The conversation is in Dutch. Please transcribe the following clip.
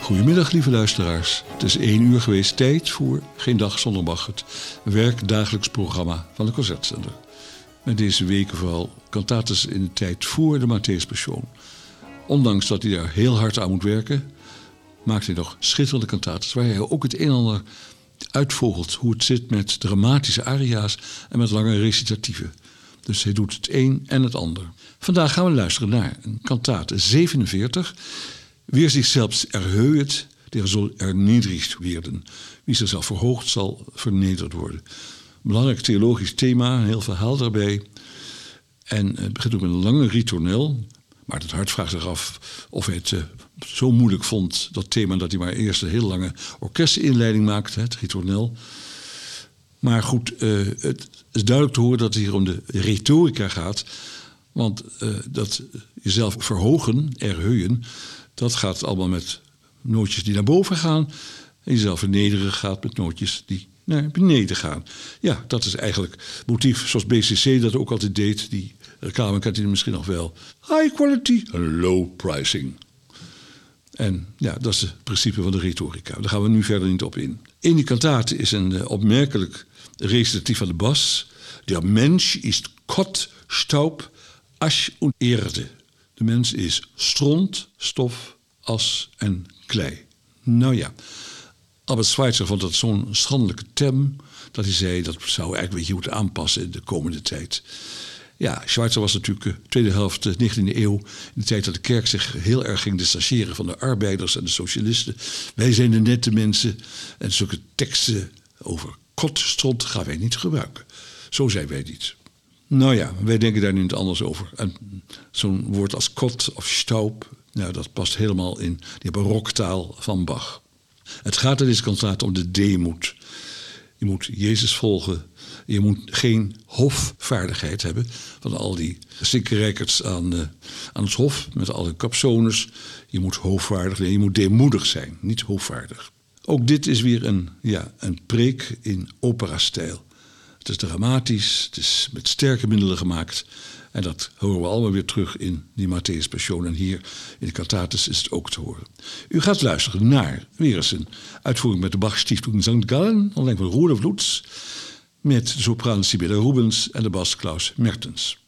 Goedemiddag, lieve luisteraars. Het is 1 uur geweest, tijd voor Geen Dag Zonder Bach, het werkdagelijks programma van de Concertzender. Met deze weken vooral cantates in de tijd voor de Matthäus Passion. Ondanks dat hij daar heel hard aan moet werken, maakt hij nog schitterende cantates waar hij ook het een en ander uitvogelt hoe het zit met dramatische aria's en met lange recitatieven. Dus hij doet het een en het ander. Vandaag gaan we luisteren naar een cantate 47. Wer zich selbst erhöht, der soll erniedrigt werden. Wie zichzelf verhoogt, zal vernederd worden. Belangrijk theologisch thema, een heel verhaal daarbij. En het begint ook met een lange ritornel. Maar het hart vraagt zich af of hij het zo moeilijk vond, dat thema, dat hij maar eerst een heel lange orkestinleiding maakte, het ritornel. Maar goed, het is duidelijk te horen dat het hier om de retorica gaat. Want dat jezelf verhogen, erhöhen, dat gaat allemaal met nootjes die naar boven gaan. En jezelf vernederen gaat met nootjes die naar beneden gaan. Ja, dat is eigenlijk het motief zoals BCC dat ook altijd deed. Die reclame kent u misschien nog wel. High quality, low pricing. En ja, dat is het principe van de retorica. Daar gaan we nu verder niet op in. In die cantate is een opmerkelijk recitatief van de bas. Der Mensch ist Kot, Staub, Asch und Erde. De mens is stront, stof, as en klei. Nou ja, Albert Schweitzer vond dat zo'n schandelijke term dat hij zei dat zou eigenlijk een beetje moeten aanpassen in de komende tijd. Ja, Schweitzer was natuurlijk tweede helft 19e eeuw, in de tijd dat de kerk zich heel erg ging distancieren van de arbeiders en de socialisten. Wij zijn de nette mensen en zulke teksten over kot, stront gaan wij niet gebruiken. Zo zijn wij niet. Nou ja, wij denken daar nu niet anders over. En zo'n woord als kot of staub, nou, dat past helemaal in die baroktaal van Bach. Het gaat in deze cantate om de deemoed. Je moet Jezus volgen. Je moet geen hofvaardigheid hebben van al die stikkerijkers aan het hof met al die capsones. Je moet hoofdvaardig, nee, je moet deemoedig zijn, niet hoofdvaardig. Ook dit is weer een preek in operastijl. Het is dramatisch, het is met sterke middelen gemaakt. En dat horen we allemaal weer terug in die Matthäus Passion. En hier in de cantates is het ook te horen. U gaat luisteren naar weer eens een uitvoering met de Bach Stiftung St. Gallen, onder leiding van Rudolf Lutz, met de sopraan Sibylle Rubens en de bas Klaus Mertens.